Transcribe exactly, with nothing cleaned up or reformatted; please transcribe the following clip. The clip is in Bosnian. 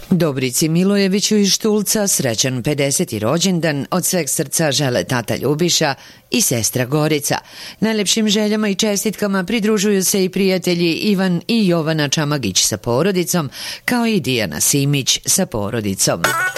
Dobrici Milojeviću iz Štulca srećan pedeseti rođendan od sveg srca žele tata Ljubiša i sestra Gorica. Najlepšim željama i čestitkama pridružuju se i prijatelji Ivan i Jovana Čamagić sa porodicom, kao i Dijana Simić sa porodicom.